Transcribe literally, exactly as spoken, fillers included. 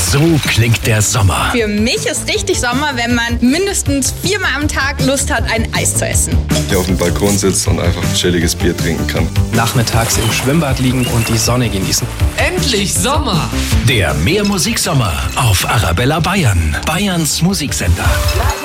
So klingt der Sommer. Für mich ist richtig Sommer, wenn man mindestens viermal am Tag Lust hat, ein Eis zu essen. Hier auf dem Balkon sitzt und einfach ein chilliges Bier trinken kann. Nachmittags im Schwimmbad liegen und die Sonne genießen. Endlich Sommer! Der Mehr Musiksommer auf Arabella Bayern, Bayerns Musiksender.